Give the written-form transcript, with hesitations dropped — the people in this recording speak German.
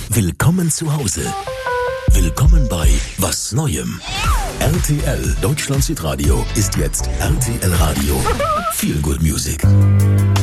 Willkommen zu Hause. Willkommen bei Was Neuem. RTL Deutschland Südradio ist jetzt RTL Radio. Feel Good Music.